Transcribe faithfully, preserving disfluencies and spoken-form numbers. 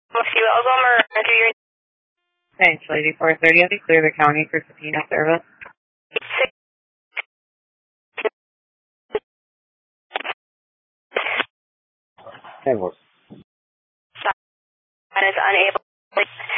A few Elgum or enter your... Thanks, Lady four thirty. I'll be clear the county for subpoena service. Six. Hey, what? Is unable.